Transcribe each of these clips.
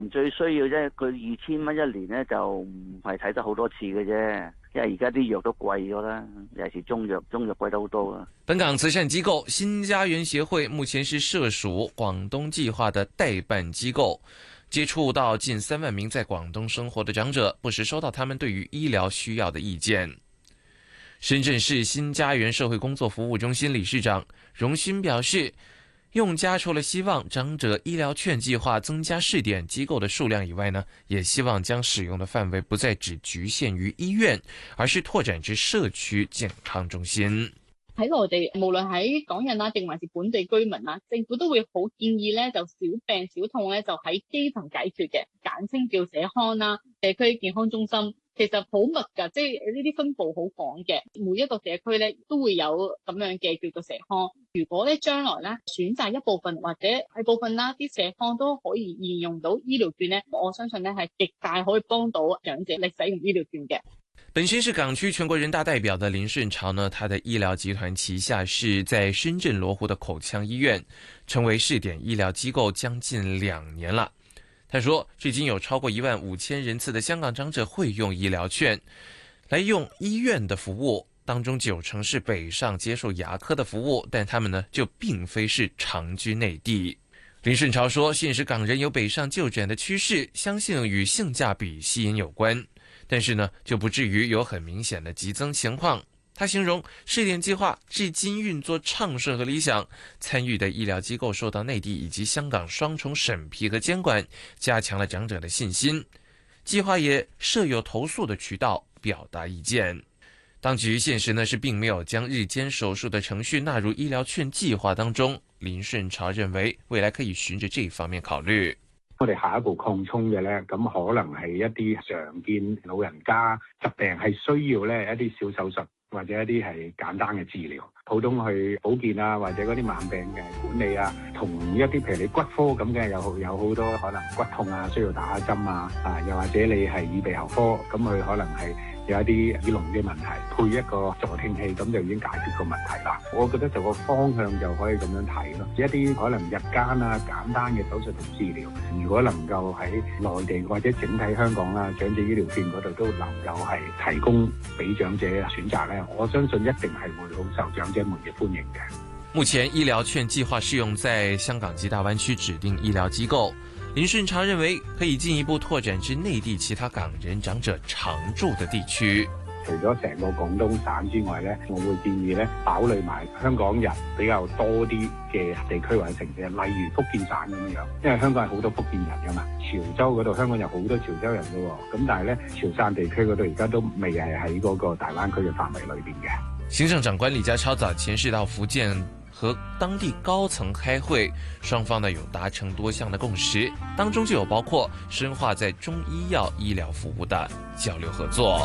最需要啫，佢2000蚊一年咧就唔係睇得好多次嘅啫，因為而家啲藥都貴咗啦，尤其是中藥貴得好多啊。 本港慈善機構新家園協會目前是涉屬廣東計劃的代辦機構，接觸到近3萬名在廣東生活的長者，不時收到他們對於醫療需要的意見。深圳市新家園社會工作服務中心理事長榮勳表示，用家除了希望長者醫療券計劃增加試點機構的數量以外呢，也希望將使用的範圍不再只局限於醫院，而是拓展至社區健康中心。 喺內地，無論喺港人定還是本地居民政府都會好建議咧，就小病小痛咧就喺基層解決嘅，簡稱叫社康社區健康中心。其實好密㗎，即係呢啲分佈好廣嘅，每一個社區咧都會有咁樣嘅叫做社康。如果咧將來咧選擇一部分或者係部分啲社康都可以沿用到醫療券咧，我相信咧係極大可以幫到長者嚟使用醫療券嘅。 本身是港區全國人大代表的林順潮呢，他的醫療集團旗下是在深圳羅湖的口腔醫院，成為試點醫療機構將近2年了。他說，至今有超過15000人次的香港長者會用醫療券來用醫院的服務，當中90%是北上接受牙科的服務，但他們呢就並非是長居內地。林順潮說，現時港人有北上就診的趨勢，相信與性價比吸引有關，但是呢就不至於有很明顯的急增情況。他形容試點計劃至今運作暢順和理想，參與的醫療機構受到內地以及香港雙重審批和監管，加強了長者的信心。計劃也設有投訴的渠道，表達意見。當局現時呢是並沒有將日間手術的程序納入醫療券計劃當中。林順潮認為未來可以循着這方面考慮。 我哋下一步擴充嘅呢，咁可能係一啲常見老人家疾病係需要呢一啲小手術，或者一啲係簡單嘅治療，普通去保健或者嗰啲慢病嘅管理同一啲譬如你骨科咁嘅有好多可能骨痛需要打針又或者你係耳鼻喉科，咁佢可能係有一啲耳聾嘅問題，配一個助聽器，咁就已經解決個問題啦。我覺得就個方向就可以咁樣睇咯。一啲可能日間簡單嘅手術同治療，如果能夠喺內地或者整體香港長者醫療券嗰度都能夠係提供俾長者選擇咧，我相信一定係會好受長者們嘅歡迎嘅。 目前醫療券計劃適用在香港及大灣區指定醫療機構。林順潮認為可以進一步拓展至內地其他港人長者常住的地區。 除咗成個廣東省之外咧，我會建議咧考慮埋香港人比較多啲嘅地區或者城市，例如福建省咁樣，因為香港係好多福建人噶嘛。潮州嗰度香港有好多潮州人噶喎，咁但係咧潮汕地區嗰度而家都未係喺嗰個大灣區嘅範圍裏邊嘅。 行政長官李家超早前是到福建和當地高層開會，雙方呢有達成多項的共識，當中就有包括深化在中醫藥醫療服務的交流合作。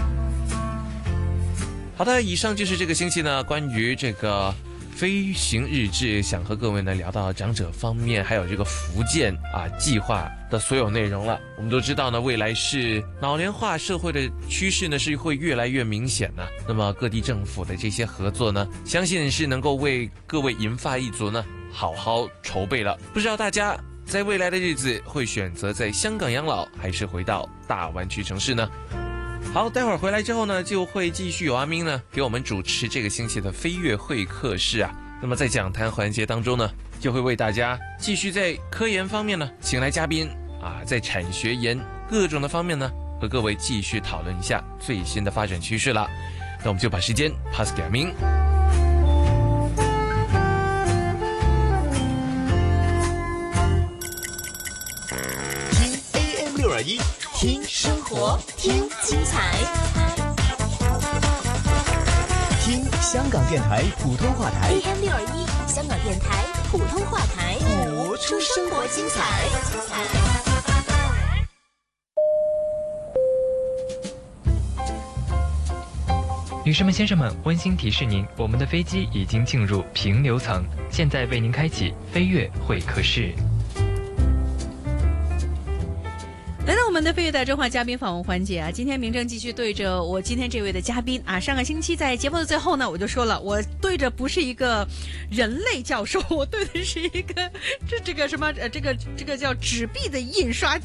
好的，以上就是這個星期呢關於這個飛行日誌，想和各位呢聊到長者方面，還有這個福建計劃的所有內容了。我們都知道呢，未來是老年化社會的趨勢呢是會越來越明顯的。那麼各地政府的這些合作呢，相信是能夠為各位銀髮一族呢好好籌備了。不知道大家在未來的日子會選擇在香港養老，還是回到大灣區城市呢？好，待會兒回來之後呢，就會繼續有阿明呢給我們主持這個星期的飛躍會客室啊。那麼在講談環節當中呢，就會為大家繼續在科研方面呢請來嘉賓在產學研各種的方面呢和各位繼續討論一下最新的發展趨勢了。那我們就把時間 pass 給阿明。 聽 AM621，聽生活，聽精彩，聽香港電台普通話台 AM621，香港電台普通話台， 播出生活精彩。 女士们、先生们，温馨提示您，我们的飞机已经进入平流层，现在为您开启飞跃会客室。 来到我们的飞跃大中华嘉宾访问环节啊，今天明正继续对着我今天这位的嘉宾啊，上个星期在节目的最后呢，我就说了，我对着不是一个人类教授，我对的是一个这个什么这个叫纸币的印刷机。